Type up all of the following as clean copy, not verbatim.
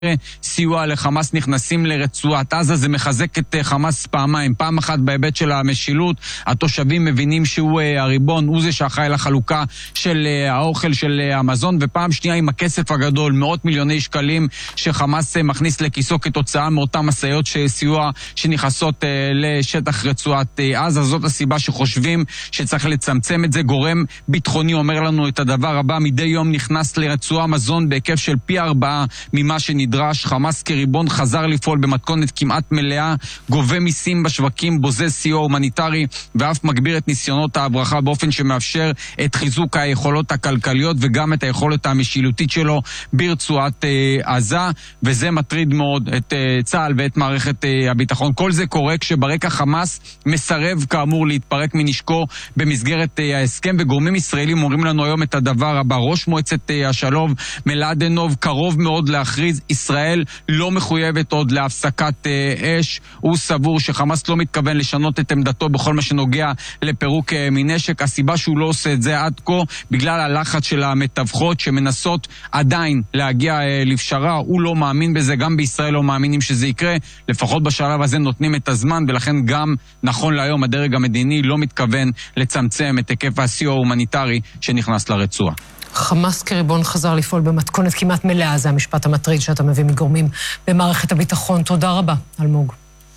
סיוע לחמאס נכנסים לרצועת עזה. זה מחזק את חמאס פעמיים. פעם אחת בהיבט של המשילות, התושבים מבינים שהוא הריבון, הוא זה שאחראי לחלוקה של האוכל של המזון, ופעם שנייה עם הכסף הגדול, מאות מיליוני שקלים שחמאס מכניס לכיסו כתוצאה מאותם מסעיות סיוע שנכנסות לשטח רצועת עזה. זאת הסיבה שחושבים שצריך לצמצם את זה. גורם ביטחוני אומר לנו את הדבר הבא: מדי יום נכנס לרצועה מזון בהיקף של פי 4 ממה שנדרש. חמאס כריבון חזר לפעול במתכונת כמעט מלאה, גובה מיסים בשווקים, בוזז סיוע הומניטרי ואף מגביר את ניסיונות ההברחה באופן שמאפשר את חיזוק היכולות הכלכליות וגם את היכולת המשילותית שלו ברצועת עזה, וזה מטריד מאוד את צה"ל ואת מערכת הביטחון. כל זה קורה כשברקע חמאס מסרב כאמור להתפרק מנשקו במסגרת ההסכם, וגורמים ישראלים אומרים לנו היום את הדבר הבא: ראש מועצת השלום מלאדנוב קרוב מאוד להכריז ישראל לא מחויבת עוד להפסקת אש. הוא סבור שחמאס לא מתכוון לשנות את עמדתו בכל מה שנוגע לפירוק מנשק. הסיבה שהוא לא עושה את זה עד כה בגלל הלחץ של המתווכות שמנסות עדיין להגיע לפשרה. הוא לא מאמין בזה, גם בישראל לא מאמינים שזה יקרה, לפחות בשלב הזה נותנים את הזמן, ולכן גם נכון להיום הדרג המדיני לא מתכוון לצמצם את היקף הסיוע ההומניטרי שנכנס לרצועה. חמאס כריבון חזר לפעול במתכונת כמעט מלאה, זה המשפט המטריד שאתה מביא מגורמים במערכת הביטחון. תודה רבה, אלמוג.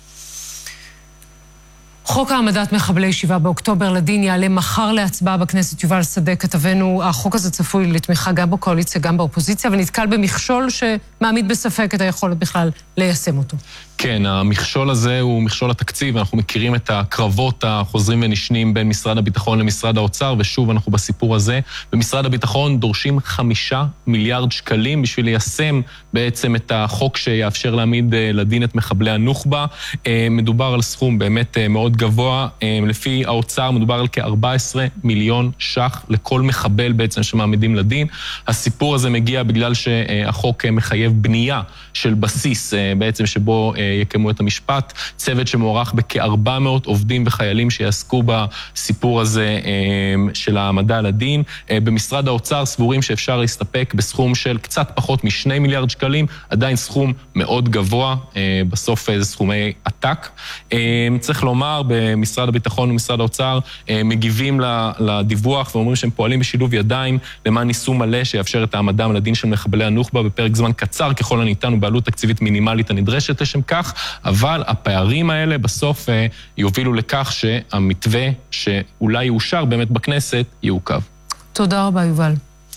חוק העמדת מחבלי 7 באוקטובר לדין יעלה מחר להצבעה בכנסת. יובל שדה כתבנו, החוק הזה צפוי לתמיכה גם בקואליציה, גם באופוזיציה, ונתקל במכשול שמעמיד בספק את היכולת בכלל ליישם אותו. כן, המכשול הזה הוא מכשול התקציב. אנחנו מכירים את הקרבות החוזרים ונשנים בין משרד הביטחון למשרד האוצר, ושוב אנחנו בסיפור הזה. במשרד הביטחון דורשים 5 מיליארד שקלים בשביל ליישם בעצם את החוק שיאפשר להעמיד לדין את מחבלי הנוח'בה. מדובר על סכום באמת מאוד גבוה. לפי האוצר מדובר על כ-14 מיליון ש"ח לכל מחבל בעצם שמעמידים לדין. הסיפור הזה מגיע בגלל שהחוק מחייב בנייה של בסיס בעצם שבו יקמו את המשפט, צוות שמוערך בכ-400 עובדים וחיילים שיעסקו בסיפור הזה של העמדה לדין. במשרד האוצר סבורים שאפשר להסתפק בסכום של קצת פחות מ2 מיליארד שקלים, עדיין סכום מאוד גבוה, בסוף זה סכומי עתק. צריך לומר, במשרד הביטחון ומשרד האוצר מגיבים לדיווח ואומרים שהם פועלים בשילוב ידיים למען יישום מלא שיאפשר את העמדם לדין של מחבלי הנוח'בה בפרק זמן קצר ככל הניתן ובעלות תקציבית מינימלית הנדרשת לשם כך, אבל הפערים האלה בסוף יובילו לכך שהמתווה שאולי יאושר באמת בכנסת יעוכב. תודה רבה, יובל.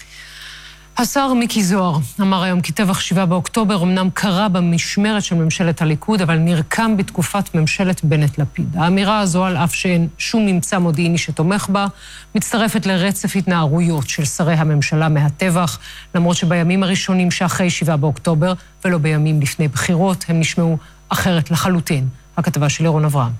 השר מיקי זוהר אמר היום כי טבח 7 באוקטובר אמנם קרה במשמרת של ממשלת הליכוד, אבל נרקם בתקופת ממשלת בנט-לפיד. האמירה הזו, על אף שאין שום ממצא מודיעיני שתומך בה, מצטרפת לרצף התנערויות של שרי הממשלה מהטבח, למרות שבימים הראשונים שאחרי 7 באוקטובר, ולא בימים לפני בחירות, הם נשמעו אחרת לחלוטין. הכתבה של ירון אברהם.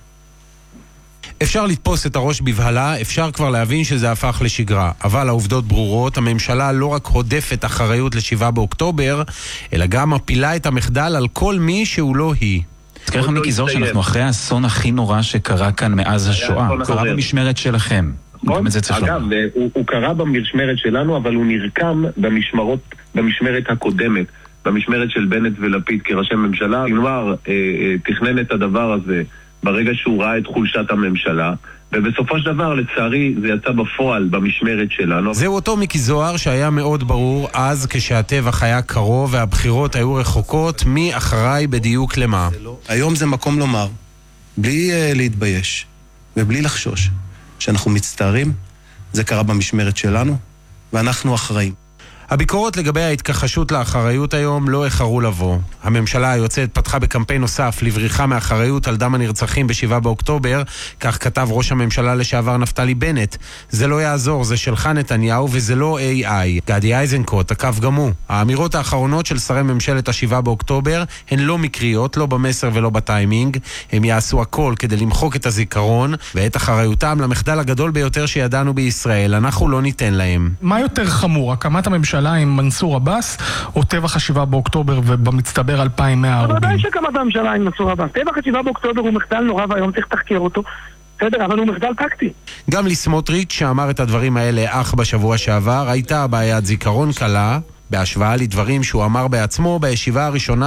אפשר לתפוס את הראש בבהלה, אפשר כבר להבין שזה הפך לשגרה. אבל העובדות ברורות, הממשלה לא רק הודפת אחריות ל7 באוקטובר, אלא גם מפילה את המחדל על כל מי שהוא לא היא. תזכר לך מיקי זוהר שאנחנו אחרי האסון הכי נורא שקרה כאן מאז השואה. הוא קרה במשמרת שלכם. אגב, הוא קרה במשמרת שלנו, אבל הוא נרקם במשמרת הקודמת, במשמרת של בנט ולפיד כראשי ממשלה. כלומר, תכנן את הדבר הזה ברגע שהוא ראה את חולשת הממשלה, ובסופו של דבר, לצערי, זה יצא בפועל במשמרת שלנו. זהו אותו מיקי זוהר שהיה מאוד ברור אז כשהטבח היה קרוב והבחירות היו רחוקות, מי אחראי בדיוק למה. היום זה מקום לומר, בלי להתבייש ובלי לחשוש, שאנחנו מצטערים, זה קרה במשמרת שלנו, ואנחנו אחראים. הביקורת לגבי ההתכחשות לאחריות היום לא איחרו לבוא. הממשלה היוצאת פתחה בקמפיין נוסף לבריחה מאחריות על דם הנרצחים ב7 באוקטובר, כך כתב ראש הממשלה לשעבר נפתלי בנט. זה לא יעזור, זה שלך נתניהו וזה לא AI. גדי איזנקוט תקף גם הוא. האמירות האחרונות של שרי ממשלת ה7 באוקטובר הן לא מקריות, לא במסר ולא בטיימינג. הם יעשו הכל כדי למחוק את הזיכרון ואת אחריותם למחדל הגדול ביותר שידענו בישראל. אנחנו לא ניתן להם. מה יותר חמור, הקמת הממשלה עם מנסור עבאס, או טבח 7 באוקטובר ובמצטבר 2,100 הרוגים? ודאי שקמת הממשלה עם מנסור עבאס. טבח 7 באוקטובר הוא מחדל נורא והיום צריך תחקר אותו. בסדר, אבל הוא מחדל טקטי. גם לסמוטריץ' שאמר את הדברים האלה אך בשבוע שעבר, הייתה בעיית זיכרון קלה, בהשוואה לדברים שהוא אמר בעצמו בישיבה הראשונה